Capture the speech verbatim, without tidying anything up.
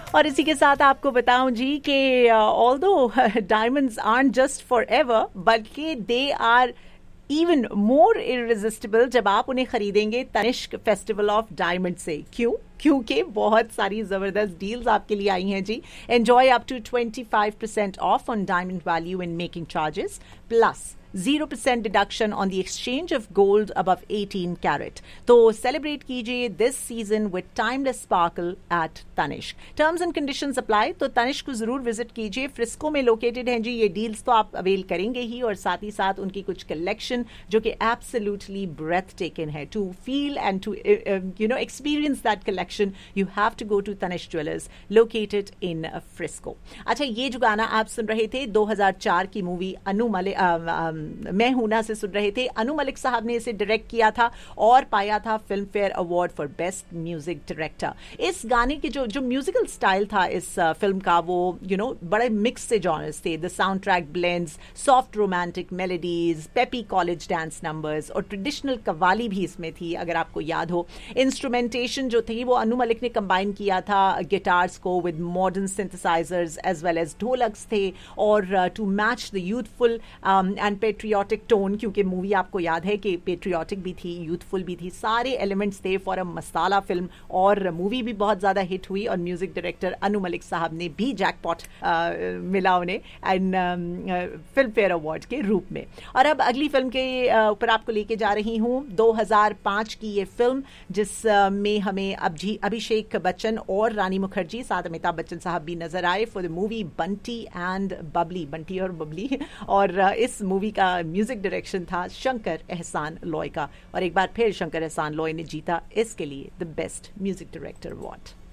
और इसी के साथ आपको बताऊं जी कि although diamonds art just for ever बल्कि दे आर इवन मोर इररेजिस्टिबल जब आप उन्हें खरीदेंगे तनिष्क फेस्टिवल ऑफ डायमंड से। क्यों? क्योंकि बहुत सारी जबरदस्त डील्स आपके लिए आई हैं जी। Enjoy up to twenty five percent of on diamond value in making charges plus zero percent deduction on the exchange of gold above eighteen carat. तो celebrate कीजिए this season with timeless sparkle at Tanishq. Terms and conditions apply. तो तनिष्क को जरूर visit कीजिए। Frisco में located हैं जी ये deals, तो आप अवेल करेंगे ही, और साथ ही साथ उनकी कुछ कलेक्शन जो कि एब्सोल्युटली ब्रेथ टेकन है। To feel and to you know experience that collection you have to go to Tanishq jewellers located in Frisco. अच्छा, ये जो गाना आप सुन रहे थे दो हज़ार चार की मूवी अनु मलिक मैं हूं ना से सुन रहे थे। अनु मलिक साहब ने इसे डायरेक्ट किया था और पाया था film fair award for best music director. इस गाने के जो जो म्यूजिकल स्टाइल था इस फिल्म का, वो यू you नो know, बड़े मिक्स से जॉनर्स थे। The sound track blends soft romantic melodies, peppy college dance numbers और ट्रेडिशनल कव्वाली भी इसमें थी, अगर आपको याद हो। इंस्ट्रूमेंटेशन जो थी वो अनु मलिक ने कंबाइन किया था गिटार्स को with modern synthesisers as well as ढोलक्स थे, और to match the youthful and patriotic tone, क्योंकि मूवी आपको याद है कि पेट्रियाटिक भी थी, यूथफुल भी थी, सारे एलिमेंट्स थे फॉर अ मसाला फिल्म। और मूवी भी बहुत ज्यादा हिट हुई और म्यूजिक डायरेक्टर अनु मलिक साहब ने भी जैकपॉट मिला उन्हें एंड फिल्म फेयर अवार्ड के रूप में। और अब अगली फिल्म के ऊपर आपको लेके जा रही हूँ। दो हज़ार पाँच की ये फिल्म जिसमें हमें अभिषेक बच्चन और रानी मुखर्जी साथ अमिताभ बच्चन साहब भी नजर आए for the movie Bunty and Babli, Bunty और बबली। और इस मूवी का म्यूजिक डायरेक्शन था शंकर एहसान लॉय का, और एक बार फिर शंकर एहसान लॉय ने जीता इसके लिए the best music director award.